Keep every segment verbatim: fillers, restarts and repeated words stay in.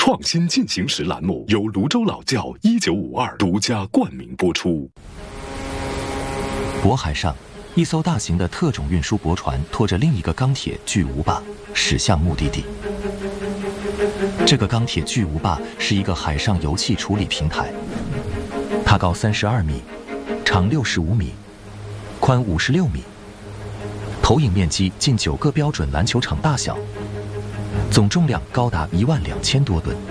创新进行时栏目由泸州老窖一九五二独家冠名播出。 渤海上，一艘大型的特种运输驳船拖着另一个钢铁巨无霸驶向目的地。这个钢铁巨无霸是一个海上油气处理平台，它高三十二米，长六十五米，宽五十六米，投影面积近九个标准篮球场大小，总重量高达一万两千多吨。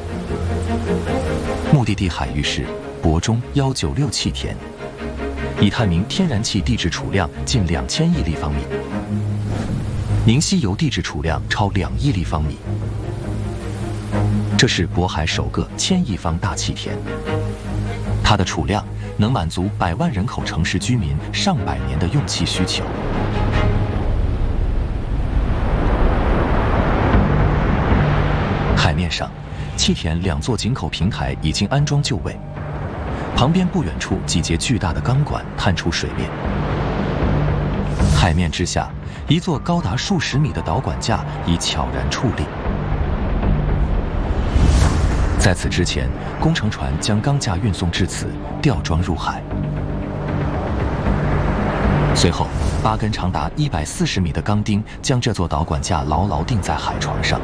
目的地海域是渤中一九六气田，已探明天然气地质储量近两千亿立方米，凝稀油地质储量超两亿立方米。这是渤海首个千亿方大气田，它的储量能满足百万人口城市居民上百年的用气需求。海面上，气田两座井口平台已经安装就位，旁边不远处几节巨大的钢管探出水面。海面之下，一座高达数十米的导管架已悄然矗立。在此之前，工程船将钢架运送至此，吊装入海。随后，八根长达一百四十米的钢钉将这座导管架牢牢钉在海床上。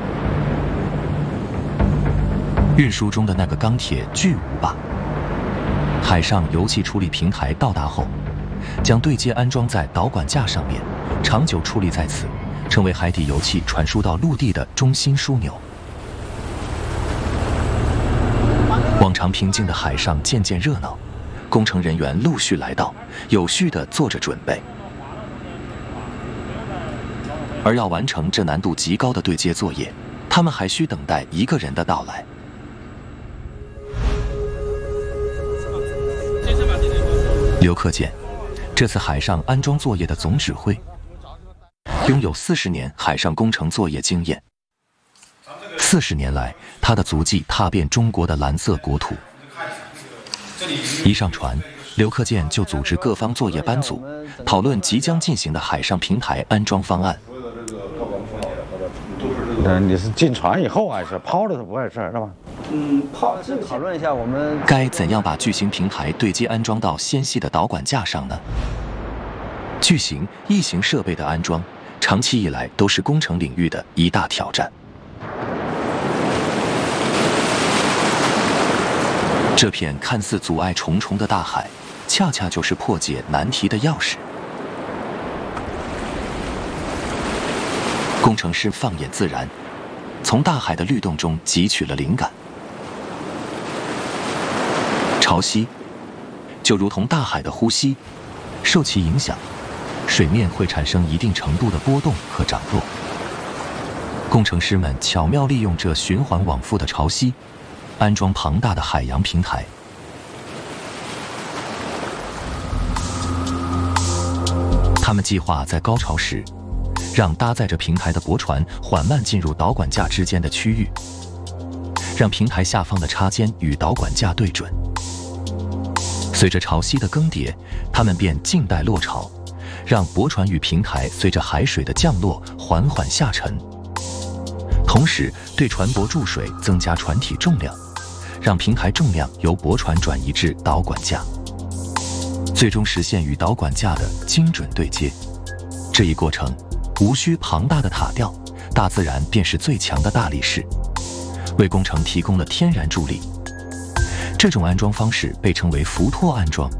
运输中的那个钢铁巨无霸，海上油气处理平台到达后，将对接安装在导管架上面，长久矗立在此，成为海底油气传输到陆地的中心枢纽。往常平静的海上渐渐热闹，工程人员陆续来到，有序地做着准备。而要完成这难度极高的对接作业，他们还需等待一个人的到来。刘克建，这次海上安装作业的总指挥，拥有四十年海上工程作业经验。四十年来，他的足迹踏遍中国的蓝色国土。一上船，刘克建就组织各方作业班组，讨论即将进行的海上平台安装方案。 嗯，你是进船以后碍事，抛了它不碍事，是吧？ 嗯，抛这个讨论一下，我们该怎样把巨型平台对接安装到纤细的导管架上呢？巨型、异形设备的安装，长期以来都是工程领域的一大挑战。这片看似阻碍重重的大海，恰恰就是破解难题的钥匙。工程师放眼自然，从大海的律动中汲取了灵感。潮汐就如同大海的呼吸，受其影响，水面会产生一定程度的波动和涨落。工程师们巧妙利用这循环往复的潮汐，安装庞大的海洋平台。他们计划在高潮时，让搭载着平台的驳船缓慢进入导管架之间的区域，让平台下方的插尖与导管架对准。随着潮汐的更迭，他们便静待落潮，让驳船与平台随着海水的降落缓缓下沉，同时对船舶注水增加船体重量，让平台重量由驳船转移至导管架，最终实现与导管架的精准对接。这一过程无需庞大的塔吊，大自然便是最强的大力士，为工程提供了天然助力。这种安装方式被称为浮托安装。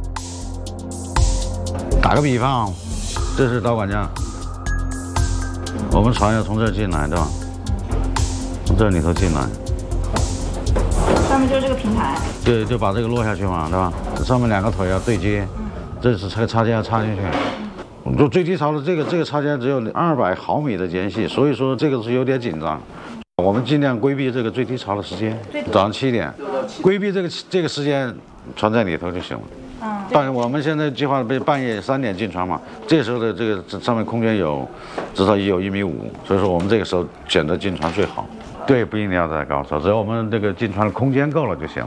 打个比方，这是导管架，我们船要从这儿进来，对吧？从这里头进来， 上面就是这个平台， 就就把这个落下去嘛，对吧？这上面两个腿要对接，这是这个插件要插进去。就最低潮的这个这个插件只有二百毫米的间隙，所以说这个是有点紧张。我们尽量规避这个最低潮的时间，早上七点，规避这个这个时间，船在里头就行了。嗯，但是我们现在计划被半夜三点进船嘛，这时候的这个这上面空间有至少也有一米五，所以说我们这个时候选择进船最好。对，不一定要在高潮，只要我们这个进船的空间够了就行了。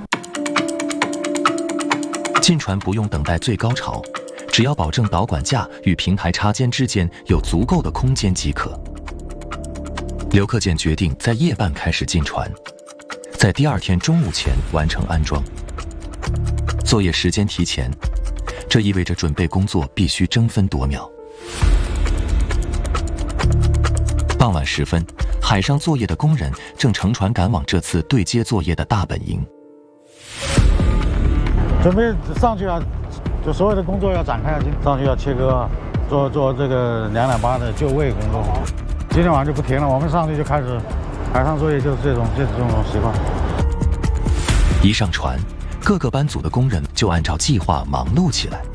进船不用等待最高潮，只要保证导管架与平台插尖之间有足够的空间即可。刘克建决定在夜半开始进船， 在第二天中午前完成安装。作业时间提前，这意味着准备工作必须争分夺秒。傍晚时分，海上作业的工人正乘船赶往这次对接作业的大本营。 准备上去啊，就所有的工作要展开啊，上去要切割，做做这个两两八的就位工作。今天晚上就不停了，我们上去就开始海上作业，就是这种就是这种习惯。 一上船，各个班组的工人就按照计划忙碌起来。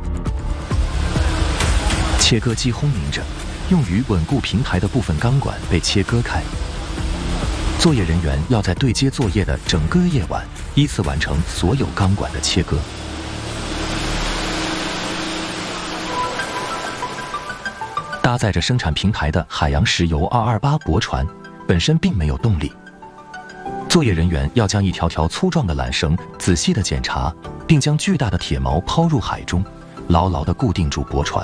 切割机轰鸣着，用于稳固平台的部分钢管被切割开。作业人员要在对接作业的整个夜晚，依次完成所有钢管的切割。搭载着生产平台的海洋石油二二八驳船本身并没有动力。作业人员要将一条条粗壮的缆绳仔细地检查，并将巨大的铁锚抛入海中，牢牢地固定住驳船。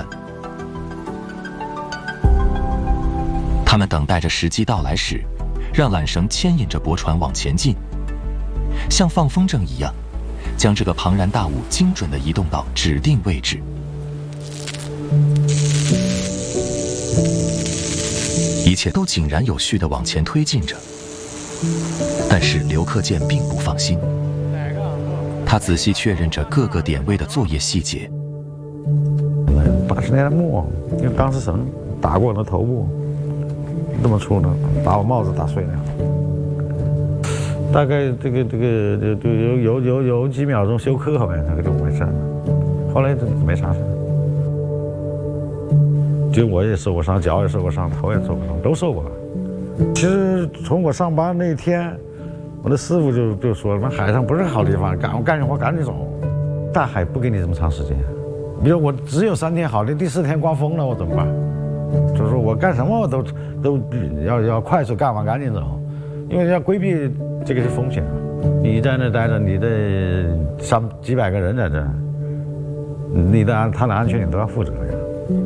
他们等待着时机到来时，让缆绳牵引着驳船往前进，像放风筝一样，将这个庞然大物精准地移动到指定位置。一切都井然有序地往前推进着。但是刘克建并不放心，他仔细确认着各个点位的作业细节。 八十年代末，用钢丝绳打过我的头部，这么粗的，把我帽子打碎了。大概这个这个就就有有有有几秒钟休克，好像那个就没事了。后来就没啥事。就我也受过伤，脚也受过伤，头也受过伤，都受过了。其实从我上班那天，我的师傅就就说：“那海上不是好地方，干我干完活赶紧走。大海不给你这么长时间，比如我只有三天好的，第四天刮风了，我怎么办？就是说我干什么我都都要要快速干完赶紧走，因为要规避这个是风险。你在那待着，你的上几百个人在这，你的安他的安全你都要负责呀。”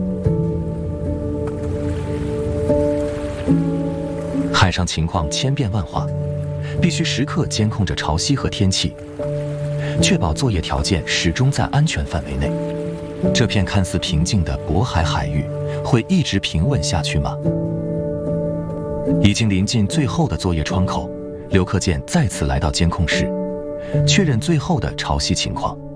海上情况千变万化，必须时刻监控着潮汐和天气，确保作业条件始终在安全范围内。这片看似平静的渤海海域会一直平稳下去吗？已经临近最后的作业窗口，刘克建再次来到监控室，确认最后的潮汐情况。